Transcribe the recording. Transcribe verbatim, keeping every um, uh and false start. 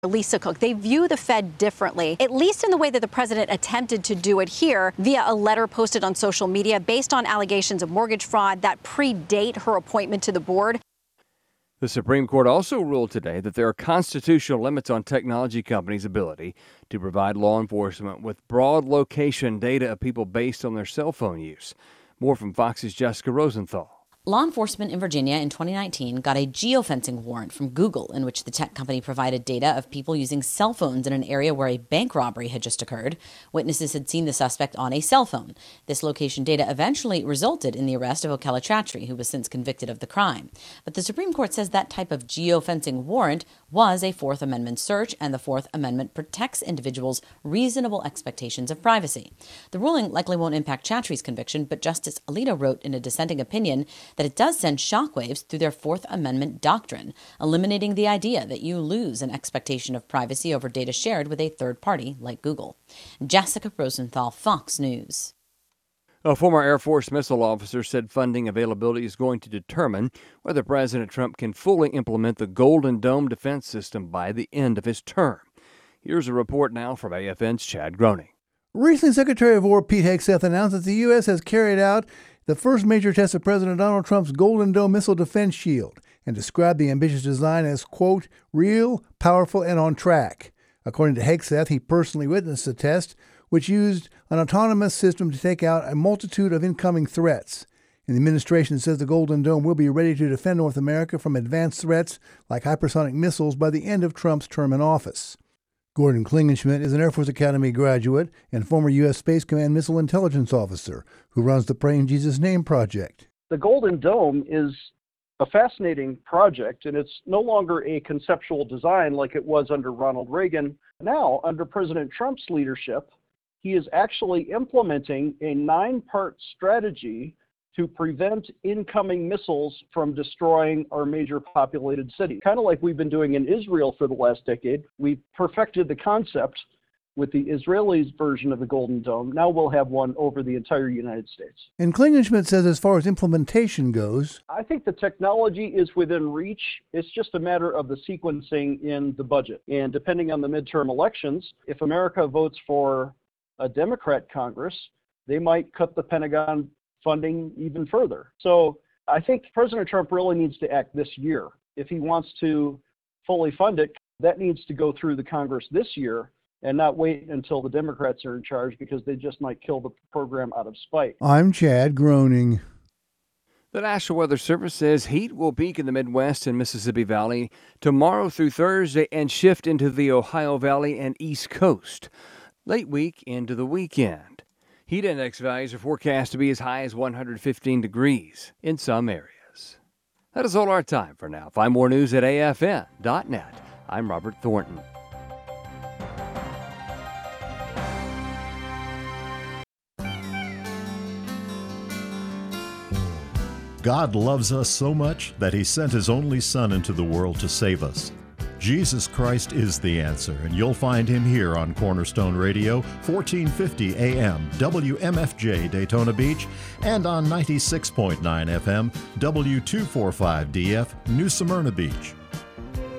Lisa Cook, they view the Fed differently, at least in the way that the president attempted to do it here via a letter posted on social media based on allegations of mortgage fraud that predate her appointment to the board. The Supreme Court also ruled today that there are constitutional limits on technology companies' ability to provide law enforcement with broad location data of people based on their cell phone use. More from Fox's Jessica Rosenthal. Law enforcement in Virginia in twenty nineteen got a geofencing warrant from Google in which the tech company provided data of people using cell phones in an area where a bank robbery had just occurred. Witnesses had seen the suspect on a cell phone. This location data eventually resulted in the arrest of Okela Chatry, who was since convicted of the crime. But the Supreme Court says that type of geofencing warrant was a Fourth Amendment search, and the Fourth Amendment protects individuals' reasonable expectations of privacy. The ruling likely won't impact Chatry's conviction, but Justice Alito wrote in a dissenting opinion that it does send shockwaves through their Fourth Amendment doctrine, eliminating the idea that you lose an expectation of privacy over data shared with a third party like Google. Jessica Rosenthal, Fox News. A former Air Force missile officer said funding availability is going to determine whether President Trump can fully implement the Golden Dome defense system by the end of his term. Here's a report now from A F N's Chad Groening. Recently, Secretary of War Pete Hegseth announced that the U S has carried out the first major test of President Donald Trump's Golden Dome missile defense shield and described the ambitious design as, quote, real, powerful, and on track. According to Hegseth, he personally witnessed the test, which used an autonomous system to take out a multitude of incoming threats. And the administration says the Golden Dome will be ready to defend North America from advanced threats like hypersonic missiles by the end of Trump's term in office. Gordon Klingenschmidt is an Air Force Academy graduate and former U S. Space Command missile intelligence officer who runs the Pray in Jesus' Name project. The Golden Dome is a fascinating project, and it's no longer a conceptual design like it was under Ronald Reagan. Now, under President Trump's leadership, he is actually implementing a nine-part strategy to prevent incoming missiles from destroying our major populated cities. Kind of like we've been doing in Israel for the last decade. We perfected the concept with the Israelis' version of the Golden Dome. Now we'll have one over the entire United States. And Klingenschmidt says as far as implementation goes, I think the technology is within reach. It's just a matter of the sequencing in the budget. And depending on the midterm elections, if America votes for a Democrat Congress, they might cut the Pentagon funding even further. So I think President Trump really needs to act this year. If he wants to fully fund it, that needs to go through the Congress this year and not wait until the Democrats are in charge, because they just might kill the program out of spite. I'm Chad Groening. The National Weather Service says heat will peak in the Midwest and Mississippi Valley tomorrow through Thursday and shift into the Ohio Valley and East Coast late week into the weekend. Heat index values are forecast to be as high as one hundred fifteen degrees in some areas. That is all our time for now. Find more news at A F N dot net. I'm Robert Thornton. God loves us so much that He sent His only Son into the world to save us. Jesus Christ is the answer, and you'll find Him here on Cornerstone Radio, fourteen fifty A M, W M F J Daytona Beach, and on ninety-six point nine F M, W two forty-five D F, New Smyrna Beach.